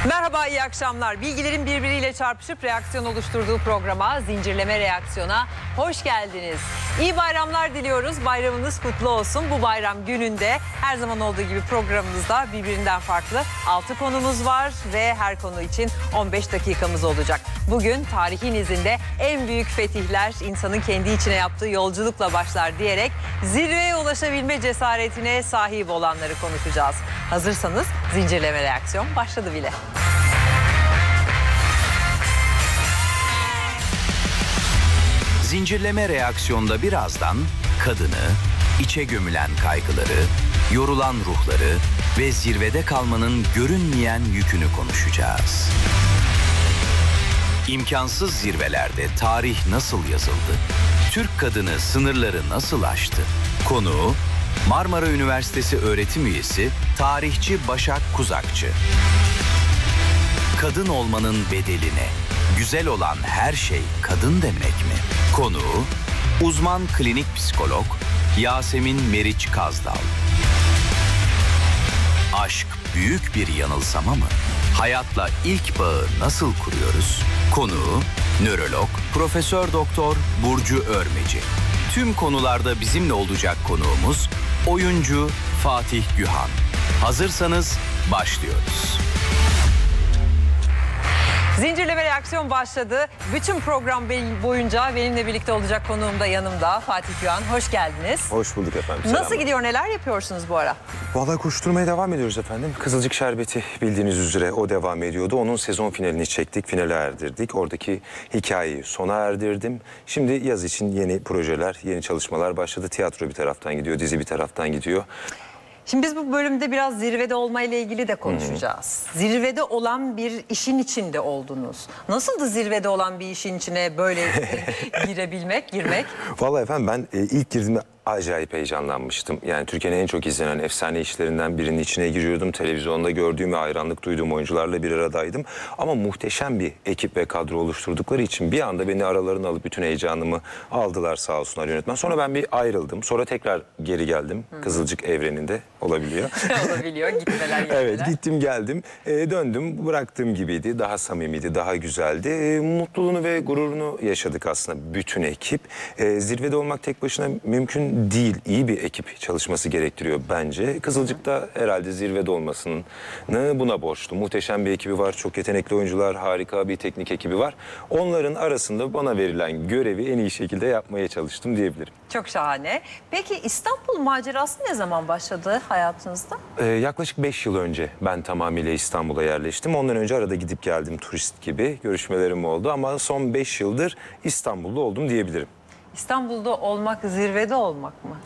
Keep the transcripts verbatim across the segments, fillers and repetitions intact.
Merhaba, iyi akşamlar. Bilgilerin birbiriyle çarpışıp reaksiyon oluşturduğu programa, Zincirleme Reaksiyon'a hoş geldiniz. İyi bayramlar diliyoruz. Bayramınız kutlu olsun. Bu bayram gününde her zaman olduğu gibi programımızda birbirinden farklı altı konumuz var ve her konu için on beş dakikamız olacak. Bugün tarihin izinde en büyük fetihler insanın kendi içine yaptığı yolculukla başlar diyerek zirveye ulaşabilme cesaretine sahip olanları konuşacağız. Hazırsanız Zincirleme Reaksiyon başladı bile. Zincirleme reaksiyonda birazdan kadını, içe gömülen kaygıları, yorulan ruhları ve zirvede kalmanın görünmeyen yükünü konuşacağız. İmkansız zirvelerde tarih nasıl yazıldı? Türk kadını sınırları nasıl aştı? Konuğu Marmara Üniversitesi öğretim üyesi tarihçi Başak Kuzakçı. Kadın olmanın bedeli ne? Güzel olan her şey kadın demek mi? Konuğu uzman klinik psikolog Yasemin Meriç Kazdal. Aşk büyük bir yanılsama mı? Hayatla ilk bağı nasıl kuruyoruz? Konuğu nörolog Profesör Doktor Burcu Örmeci. Tüm konularda bizimle olacak konuğumuz oyuncu Fatih Gühan. Hazırsanız başlıyoruz. Zincirleme Reaksiyon başladı. Bütün program boyunca benimle birlikte olacak konuğum da yanımda. Fatih Gühan, hoş geldiniz. Hoş bulduk efendim. Nasıl Selamlar. gidiyor, neler yapıyorsunuz bu ara? Vallahi koşturmaya devam ediyoruz efendim. Kızılcık Şerbeti bildiğiniz üzere o devam ediyordu. Onun sezon finalini çektik, finale erdirdik. Oradaki hikayeyi sona erdirdim. Şimdi yaz için yeni projeler, yeni çalışmalar başladı. Tiyatro bir taraftan gidiyor, dizi bir taraftan gidiyor. Şimdi biz bu bölümde biraz zirvede olmayla ilgili de konuşacağız. Hmm. Zirvede olan bir işin içinde oldunuz. Nasıldı zirvede olan bir işin içine böyle girebilmek, girmek? Vallahi efendim ben e, ilk girdiğimde acayip heyecanlanmıştım. Yani Türkiye'nin en çok izlenen efsane işlerinden birinin içine giriyordum. Televizyonda gördüğüm ve hayranlık duyduğum oyuncularla bir aradaydım. Ama muhteşem bir ekip ve kadro oluşturdukları için bir anda beni aralarına alıp bütün heyecanımı aldılar sağ olsunlar yönetmen. Sonra ben bir ayrıldım. Sonra tekrar geri geldim. Hı-hı. Kızılcık evreninde olabiliyor. Olabiliyor, gitmeler gitmeler. Evet, gittim geldim. E, döndüm, bıraktığım gibiydi. Daha samimiydi, daha güzeldi. E, mutluluğunu ve gururunu yaşadık aslında bütün ekip. E, zirvede olmak tek başına mümkün değil. İyi bir ekip çalışması gerektiriyor bence. Kızılcık'ta herhalde zirvede olmasının buna borçlu. Muhteşem bir ekibi var. Çok yetenekli oyuncular, harika bir teknik ekibi var. Onların arasında bana verilen görevi en iyi şekilde yapmaya çalıştım diyebilirim. Çok şahane. Peki İstanbul macerası ne zaman başladı hayatınızda? Ee, yaklaşık beş yıl önce ben tamamıyla İstanbul'a yerleştim. Ondan önce arada gidip geldim turist gibi. Görüşmelerim oldu ama son beş yıldır İstanbul'da oldum diyebilirim. İstanbul'da olmak zirvede olmak mı?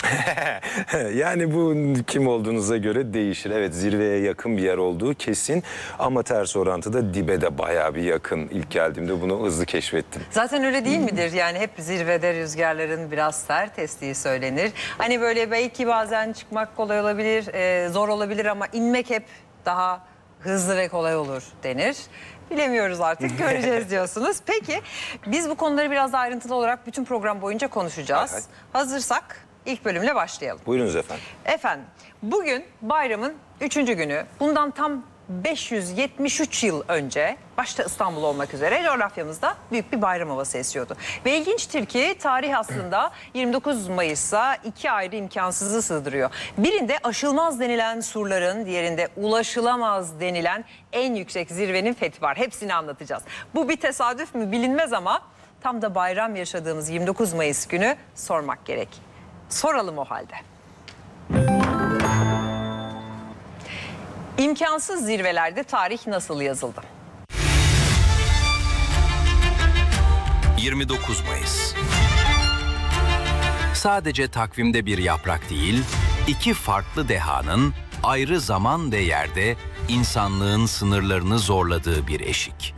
Yani bu kim olduğunuza göre değişir. Evet, zirveye yakın bir yer olduğu kesin ama ters orantıda dibe de bayağı bir yakın. İlk geldiğimde bunu hızlı keşfettim. Zaten öyle değil midir? Yani hep zirvede rüzgarların biraz sert estiği söylenir. Hani böyle belki bazen çıkmak kolay olabilir, e, zor olabilir ama inmek hep daha hızlı ve kolay olur denir. Bilemiyoruz artık, göreceğiz diyorsunuz. Peki biz bu konuları biraz daha ayrıntılı olarak bütün program boyunca konuşacağız. Evet. Hazırsak ilk bölümle başlayalım. Buyurunuz efendim. Efendim, bugün bayramın üçüncü günü. Bundan tam beş yüz yetmiş üç yıl önce, başta İstanbul olmak üzere coğrafyamızda büyük bir bayram havası esiyordu. Ve ilginçtir ki tarih aslında yirmi dokuz Mayıs'a iki ayrı imkansızı sığdırıyor. Birinde aşılmaz denilen surların, diğerinde ulaşılamaz denilen en yüksek zirvenin fethi var. Hepsini anlatacağız. Bu bir tesadüf mü bilinmez ama tam da bayram yaşadığımız yirmi dokuz Mayıs günü sormak gerek. Soralım o halde. İmkansız zirvelerde tarih nasıl yazıldı? yirmi dokuz Mayıs. Sadece takvimde bir yaprak değil, iki farklı dehanın ayrı zaman ve yerde insanlığın sınırlarını zorladığı bir eşik.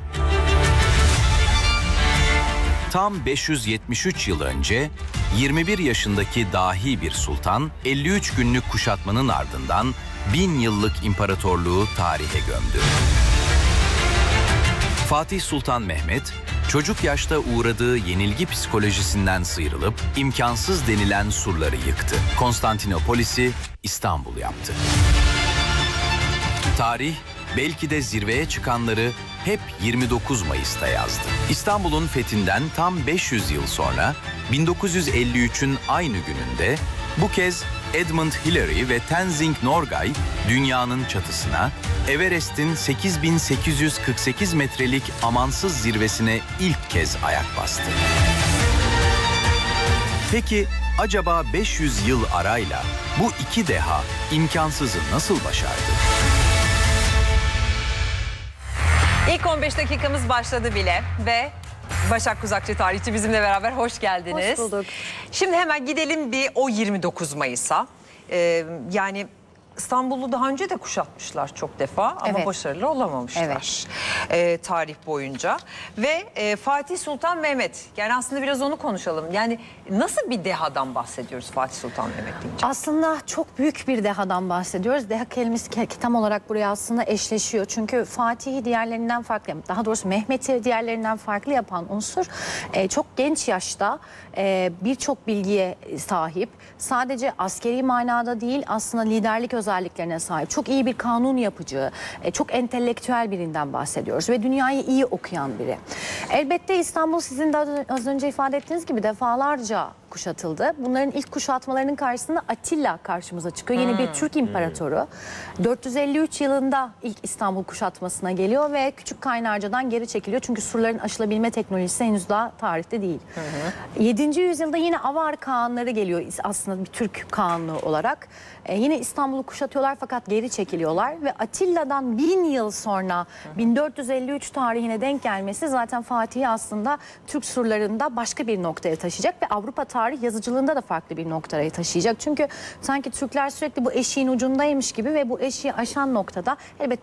Tam beş yüz yetmiş üç yıl önce yirmi bir yaşındaki dahi bir sultan elli üç günlük kuşatmanın ardından bin yıllık imparatorluğu tarihe gömdü. Fatih Sultan Mehmet, çocuk yaşta uğradığı yenilgi psikolojisinden sıyrılıp imkansız denilen surları yıktı. Konstantinopolis'i İstanbul yaptı. Tarih belki de zirveye çıkanları hep yirmi dokuz Mayıs'ta yazdı. İstanbul'un fethinden tam beş yüz yıl sonra bin dokuz yüz elli üçün aynı gününde bu kez Edmund Hillary ve Tenzing Norgay dünyanın çatısına, Everest'in sekiz bin sekiz yüz kırk sekiz metrelik amansız zirvesine ilk kez ayak bastı. Peki acaba beş yüz yıl arayla bu iki deha imkansızı nasıl başardı? İlk on beş dakikamız başladı bile ve Başak Kuzakçı tarihçi bizimle beraber hoş geldiniz. Hoş bulduk. Şimdi hemen gidelim bir o yirmi dokuz Mayıs'a. Ee, yani İstanbul'u daha önce de kuşatmışlar çok defa ama Evet. başarılı olamamışlar Evet. ee, tarih boyunca. Ve e, Fatih Sultan Mehmet, yani aslında biraz onu konuşalım. Yani nasıl bir dehadan bahsediyoruz Fatih Sultan Mehmet deyince? Aslında çok büyük bir dehadan bahsediyoruz. Deha kelimesi ke- tam olarak buraya aslında eşleşiyor. Çünkü Fatih'i diğerlerinden farklı, daha doğrusu Mehmet'i diğerlerinden farklı yapan unsur e, çok genç yaşta e, birçok bilgiye sahip. Sadece askeri manada değil, aslında liderlik özelliklerine sahip. Çok iyi bir kanun yapıcı, e, çok entelektüel birinden bahsediyoruz ve dünyayı iyi okuyan biri. Elbette İstanbul, sizin de az önce ifade ettiğiniz gibi, defalarca kuşatıldı. Bunların ilk kuşatmalarının karşısında Atilla karşımıza çıkıyor. Yeni bir Türk imparatoru. dört yüz elli üç yılında ilk İstanbul kuşatmasına geliyor ve Küçük Kaynarca'dan geri çekiliyor. Çünkü surların aşılabilme teknolojisi henüz daha tarihte değil. yedinci yüzyılda yine Avar Kağanları geliyor aslında bir Türk Kağanlığı olarak. Ee, yine İstanbul'u kuşatıyorlar fakat geri çekiliyorlar ve Atilla'dan bin yıl sonra bin dört yüz elli üç tarihine denk gelmesi zaten Fatih'i aslında Türk surlarında başka bir noktaya taşıyacak ve Avrupa tarih yazıcılığında da farklı bir noktaya taşıyacak. Çünkü sanki Türkler sürekli bu eşiğin ucundaymış gibi ve bu eşiği aşan noktada elbette